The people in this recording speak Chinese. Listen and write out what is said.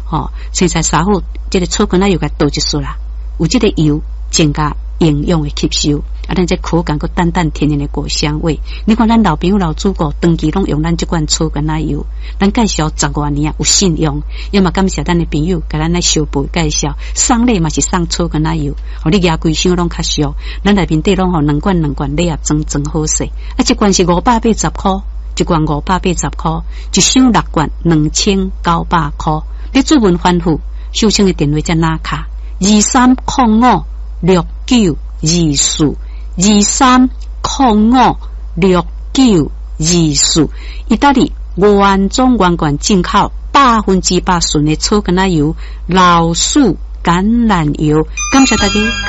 青菜沙虎这个草根仔油给倒一束啦，有这个油增加营养的吸收，咱这口感个淡淡甜甜的果香味。你看咱老朋友老祖国长期拢用咱这款草根仔油，咱介绍10多年啊有信用，要么感谢咱的朋友给咱来小辈介绍，送礼嘛是送草根仔油，你牙规箱拢较俗，咱内面底拢2罐礼盒装好势，这罐是580块，一罐580块，一箱6罐2900块。你注文反复，秀清的电话在哪卡？23056924，23056924，意大利原装原罐进口100%纯的草根仔油，老鼠橄榄油，感谢大家。